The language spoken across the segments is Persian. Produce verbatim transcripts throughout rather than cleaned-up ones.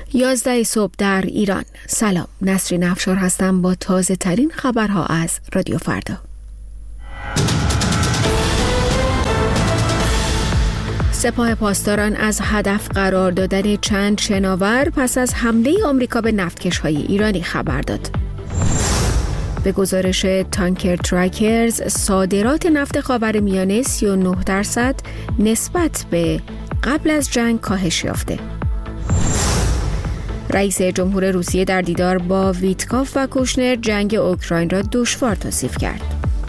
یازده صبح در ایران. سلام، نسرین افشار هستم با تازه ترین خبرها از رادیو فردا. سپاه پاسداران از هدف قرار دادن چند شناور پس از حمله آمریکا به نفتکش‌های ایرانی خبر داد. به گزارش تانکر تراکرز، صادرات نفت خاورمیانه سی و نه درصد نسبت به قبل از جنگ کاهش یافته. رئیس جمهور روسیه در دیدار با ویتکاف و کوشنر جنگ اوکراین را دشوار توصیف کرد.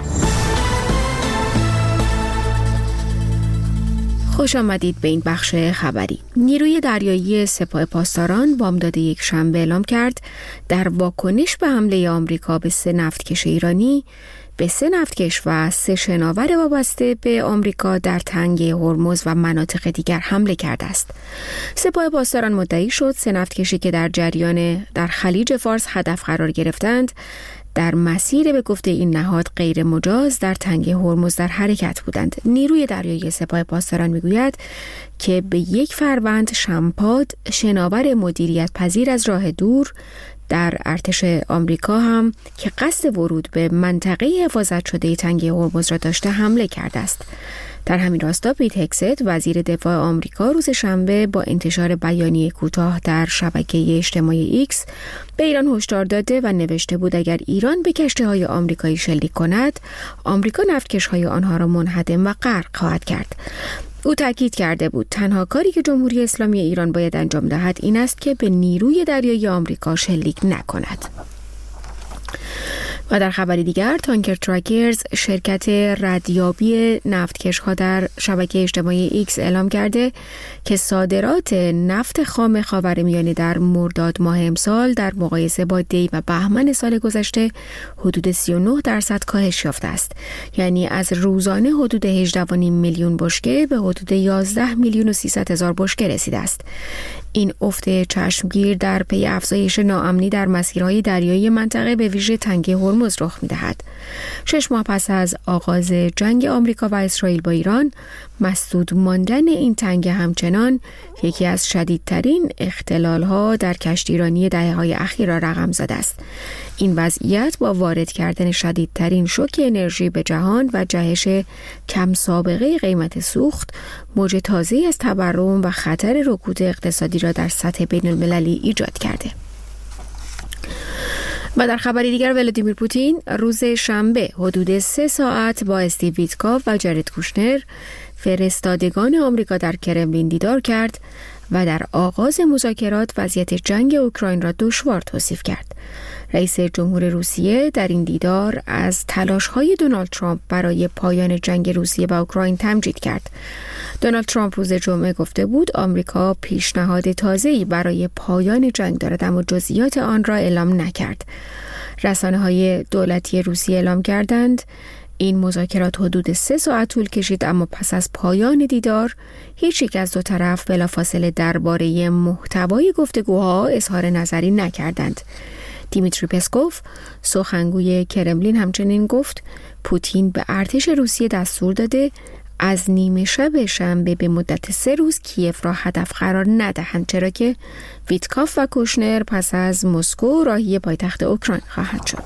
خوش آمدید به این بخش خبری. نیروی دریایی سپاه پاسداران بامداد یک شنبه اعلام کرد در واکنش به حمله آمریکا به سه نفتکش ایرانی، به سه نفتکش و سه شناور وابسته به آمریکا در تنگه هرمز و مناطق دیگر حمله کرده است. سپاه پاسداران مدعی شد سه نفتکشی که در جریان در خلیج فارس هدف قرار گرفتند در مسیر به گفته این نهاد غیر مجاز در تنگه هرمز در حرکت بودند. نیروی دریایی سپاه پاسداران میگوید که به یک فروند شمپاد، شناور مدیریت پذیر از راه دور در ارتش آمریکا هم که قصد ورود به منطقه حفاظت شده تنگه هرمز را داشته حمله کرده است. در همین راستا پیت هگست وزیر دفاع آمریکا روز شنبه با انتشار بیانیه کوتاه در شبکه اجتماعی ایکس به ایران هشدار داده و نوشته بود اگر ایران به کشتی‌های آمریکایی شلیک کند، آمریکا نفتکش‌های آنها را منهدم و غرق خواهد کرد. او تاکید کرده بود تنها کاری که جمهوری اسلامی ایران باید انجام دهد این است که به نیروی دریایی آمریکا شلیک نکند. و در خبری دیگر، تانکر تراکرز، شرکت ردیابی نفتکش‌ها در شبکه اجتماعی ایکس اعلام کرده که صادرات نفت خام خاورمیانه در مرداد ماه امسال در مقایسه با دی و بهمن سال گذشته حدود سی و نه درصد کاهش یافته است. یعنی از روزانه حدود هجده و نیم میلیون بشکه به حدود یازده میلیون و سیصد هزار بشکه رسیده است. این افت چشمگیر در پی افزایش ناامنی در مسیرهای دریایی منطقه به ویژه تنگه هرمز رخ می‌دهد. شش ماه پس از آغاز جنگ آمریکا و اسرائیل با ایران، مسدود ماندن این تنگه همچنان یکی از شدیدترین اختلال‌ها در کشتیرانی دهه‌های اخیر را رقم زده است. این وضعیت با وارد کردن شدیدترین شوک انرژی به جهان و جهش کم سابقه قیمت سوخت، موج تازه‌ای از تورم و خطر رکود اقتصادی را در سطح بین‌المللی ایجاد کرده. و در خبری دیگر، ولادیمیر پوتین روز شنبه حدود سه ساعت با استیو ویتکاف و جارد کوشنر فرستادگان آمریکا در کرملین دیدار کرد و در آغاز مذاکرات وضعیت جنگ اوکراین را دشوار توصیف کرد. رئیس جمهور روسیه در این دیدار از تلاش‌های دونالد ترامپ برای پایان جنگ روسیه و اوکراین تمجید کرد. دونالد ترامپ روز جمعه گفته بود آمریکا پیشنهاد تازه‌ای برای پایان جنگ دارد اما جزئیات آن را اعلام نکرد. رسانه‌های دولتی روسیه اعلام کردند این مذاکرات حدود سه ساعت طول کشید اما پس از پایان دیدار هیچ یک از دو طرف بلافاصله درباره محتوای گفتگوها اظهار نظری نکردند. دیمیتری پسکوف سخنگوی کرملین همچنین گفت پوتین به ارتش روسیه دستور داده از نیمه شب شنبه به مدت سه روز کیف را هدف قرار ندهند، چرا که ویتکاف و کوشنر پس از مسکو راهی پایتخت اوکراین خواهد شد.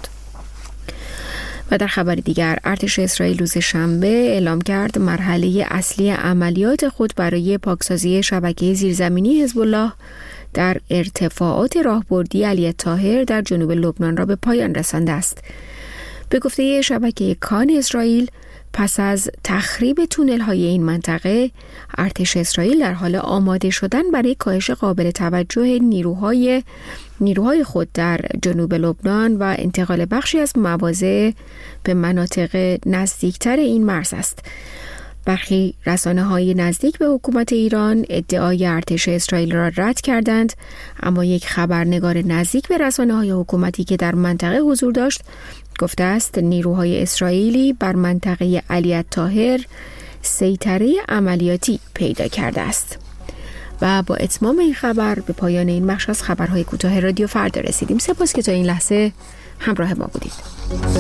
و در خبر دیگر، ارتش اسرائیل روز شنبه اعلام کرد مرحله اصلی عملیات خود برای پاکسازی شبکه زیرزمینی حزب الله در ارتفاعات راهبردی علی الطاهر در جنوب لبنان را به پایان رسانده است. به گفته شبکه کان اسرائیل، پس از تخریب تونل‌های این منطقه، ارتش اسرائیل در حال آماده شدن برای کاهش قابل توجه نیروهای نیروهای خود در جنوب لبنان و انتقال بخشی از مواضع به مناطق نزدیکتر این مرز است. برخی رسانه‌های نزدیک به حکومت ایران ادعای ارتش اسرائیل را رد کردند، اما یک خبرنگار نزدیک به رسانه‌های حکومتی که در منطقه حضور داشت گفته است نیروهای اسرائیلی بر منطقه علی الطاهر سیطره عملیاتی پیدا کرده است. و با اتمام این خبر به پایان این بخش از خبرهای کوتاه رادیو فردا رسیدیم. سپاس که تا این لحظه همراه ما بودید.